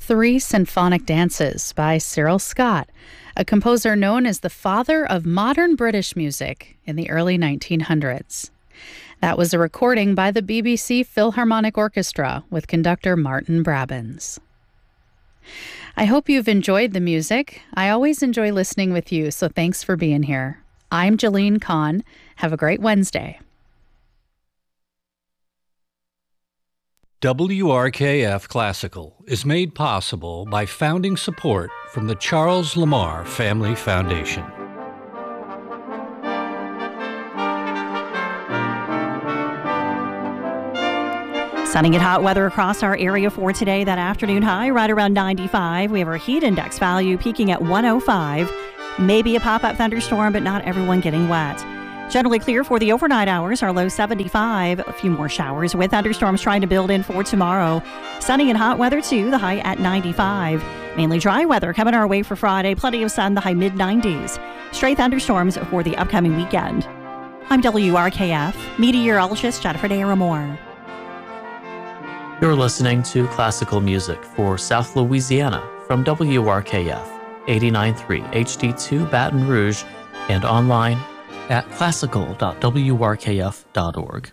Three Symphonic Dances by Cyril Scott, a composer known as the father of modern British music in the early 1900s. That was a recording by the BBC Philharmonic Orchestra with conductor Martin Brabbins. I hope you've enjoyed the music. I always enjoy listening with you, so thanks for being here. I'm Jalene Kahn. Have a great Wednesday. WRKF Classical is made possible by founding support from the Charles Lamar Family Foundation. Sunny and hot weather across our area for today. That afternoon high right around 95. We have our heat index value peaking at 105. Maybe a pop-up thunderstorm, but not everyone getting wet. Generally clear for the overnight hours. Our low 75. A few more showers with thunderstorms trying to build in for tomorrow. Sunny and hot weather too. The high at 95. Mainly dry weather coming our way for Friday. Plenty of sun. The high mid-90s. Stray thunderstorms for the upcoming weekend. I'm WRKF meteorologist Jennifer Daramore. You're listening to classical music for South Louisiana from WRKF 89.3 HD2 Baton Rouge and online at classical.wrkf.org.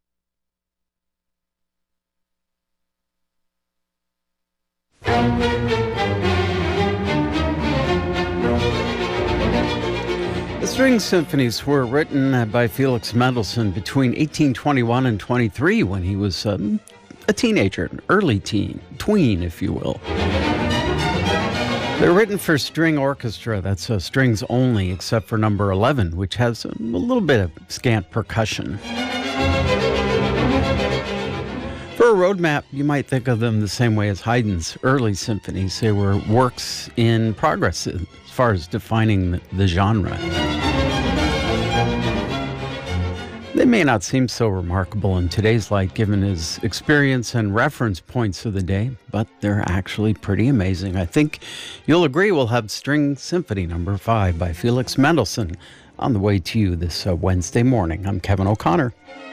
The string symphonies were written by Felix Mendelssohn between 1821 and 23 when he was a teenager, an early tween, if you will. They're written for string orchestra, that's strings only, except for number 11, which has a little bit of scant percussion. For a roadmap, you might think of them the same way as Haydn's early symphonies. They were works in progress as far as defining the genre. They may not seem so remarkable in today's light given his experience and reference points of the day, but they're actually pretty amazing. I think you'll agree we'll have String Symphony number 5 by Felix Mendelssohn on the way to you this Wednesday morning. I'm Kevin O'Connor.